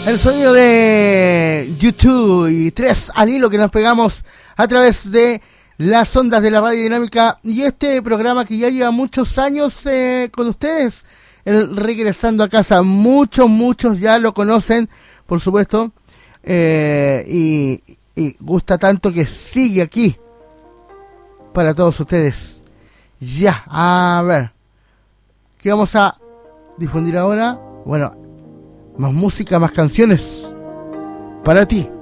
El sonido de YouTube y 3 al hilo que nos pegamos a través de las ondas de la Radio Dinámica y este programa que ya lleva muchos años con ustedes, el Regresando a Casa. Muchos ya lo conocen, por supuesto, y gusta tanto que sigue aquí para todos ustedes. Ya, a ver, ¿qué vamos a difundir ahora? Bueno, más música, más canciones para ti.